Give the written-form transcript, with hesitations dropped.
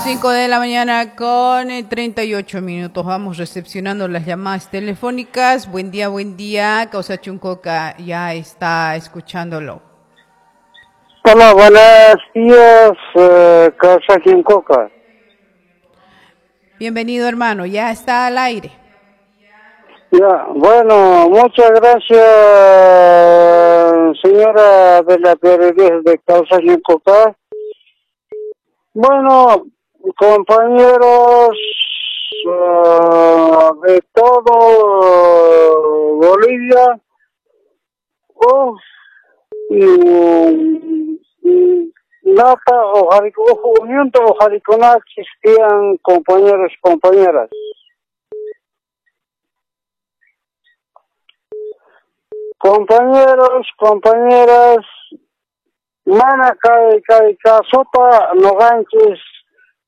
5 de la mañana con 38 minutos. Vamos recepcionando las llamadas telefónicas. Buen día. Causa Chuncoca ya está escuchándolo. Hola, buenos días, Causa Chuncoca. Bienvenido, hermano. Ya está al aire. Ya, bueno, muchas gracias, señora de la periodista de Causa Chuncoca. Bueno, compañeros de todo Bolivia, Nata o Unión o Jaricona existían compañeros, compañeras. Compañeros, compañeras, mana kai sopa no ganches